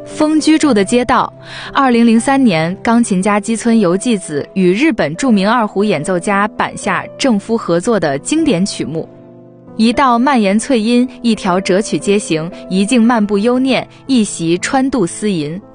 风居住的街道，2003年，钢琴家基村由纪子与日本著名二胡演奏家坂下正夫合作的经典曲目。一道蔓延翠音，一条折曲阶行，一径漫步幽念，一袭穿度思吟。